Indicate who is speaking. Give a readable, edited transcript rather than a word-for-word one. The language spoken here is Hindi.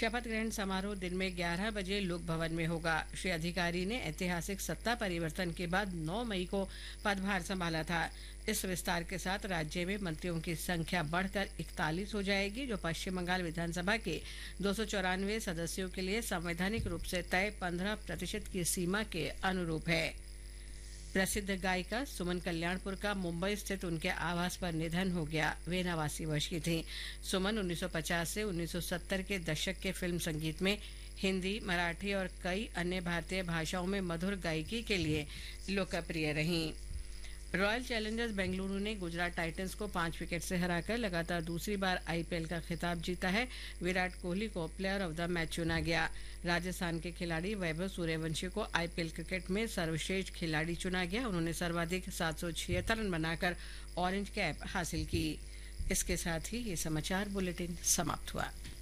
Speaker 1: शपथ ग्रहण समारोह दिन में 11 बजे लोक भवन में होगा। श्री अधिकारी ने ऐतिहासिक सत्ता परिवर्तन के बाद 9 मई को पदभार संभाला था। इस विस्तार के साथ राज्य में मंत्रियों की संख्या बढ़कर 41 हो जाएगी, जो पश्चिम बंगाल विधानसभा के 294 सदस्यों के लिए संवैधानिक रूप से तय 15% की सीमा के अनुरूप है। प्रसिद्ध गायिका सुमन कल्याणपुर का मुंबई स्थित उनके आवास पर निधन हो गया। वे 89 वर्ष की थीं। सुमन 1950 से 1970 के दशक के फिल्म संगीत में हिंदी, मराठी और कई अन्य भारतीय भाषाओं में मधुर गायकी के लिए लोकप्रिय रहीं। रॉयल चैलेंजर्स बेंगलुरु ने गुजरात टाइटंस को 5 विकेट से हराकर लगातार दूसरी बार आईपीएल का खिताब जीता है। विराट कोहली को प्लेयर ऑफ द मैच चुना गया। राजस्थान के खिलाड़ी वैभव सूर्यवंशी को आईपीएल क्रिकेट में सर्वश्रेष्ठ खिलाड़ी चुना गया। उन्होंने सर्वाधिक 776 रन बनाकर ऑरेंज कैप हासिल की। इसके साथ ही ये समाचार बुलेटिन समाप्त हुआ।